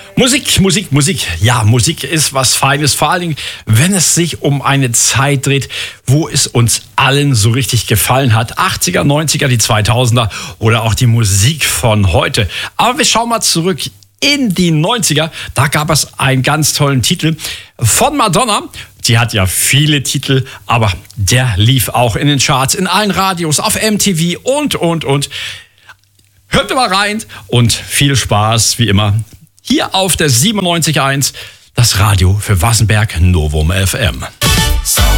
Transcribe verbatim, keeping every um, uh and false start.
Musik, Musik, Musik. Ja, Musik ist was Feines, vor allen Dingen, wenn es sich um eine Zeit dreht, wo es uns allen so richtig gefallen hat. achtziger, neunziger, die zweitausender oder auch die Musik von heute. Aber wir schauen mal zurück in die neunziger. Da gab es einen ganz tollen Titel von Madonna. Die hat ja viele Titel, aber der lief auch in den Charts, in allen Radios, auf M T V und, und, und. Hört mal rein und viel Spaß, wie immer, hier auf der siebenundneunzig Komma eins, das Radio für Wassenberg Novum F M. So